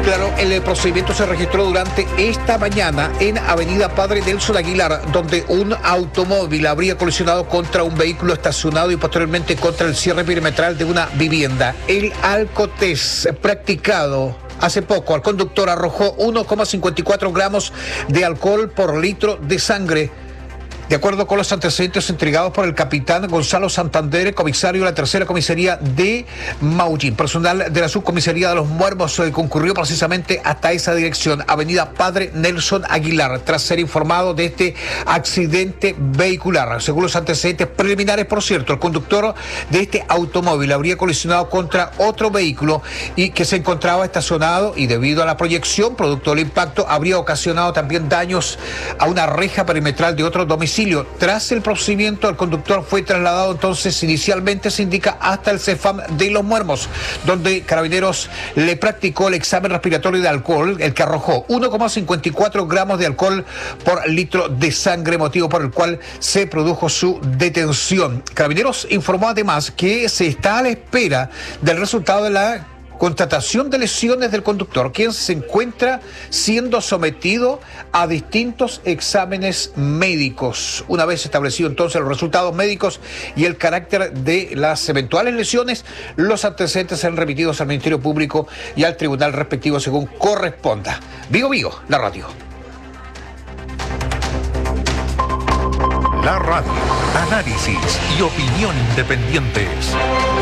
Claro, el procedimiento se registró durante esta mañana en Avenida Padre Nelson Aguilar, donde un automóvil habría colisionado contra un vehículo estacionado y posteriormente contra el cierre perimetral de una vivienda. El alcotest practicado hace poco al conductor arrojó 1,54 gramos de alcohol por litro de sangre. De acuerdo con los antecedentes entregados por el capitán Gonzalo Santander, comisario de la tercera comisaría de Maullín, personal de la subcomisaría de Los Muermos concurrió precisamente hasta esa dirección, Avenida Padre Nelson Aguilar, tras ser informado de este accidente vehicular. Según los antecedentes preliminares, por cierto, el conductor de este automóvil habría colisionado contra otro vehículo y que se encontraba estacionado, y debido a la proyección producto del impacto habría ocasionado también daños a una reja perimetral de otro domicilio. Tras el procedimiento, el conductor fue trasladado entonces, inicialmente se indica, hasta el CEFAM de Los Muermos, donde Carabineros le practicó el examen respiratorio de alcohol, el que arrojó 1,54 gramos de alcohol por litro de sangre, motivo por el cual se produjo su detención. Carabineros informó además que se está a la espera del resultado de la constatación de lesiones del conductor, quien se encuentra siendo sometido a distintos exámenes médicos. Una vez establecido entonces los resultados médicos y el carácter de las eventuales lesiones, los antecedentes serán remitidos al Ministerio Público y al tribunal respectivo según corresponda. Vigo, la radio. La radio, análisis y opinión independientes.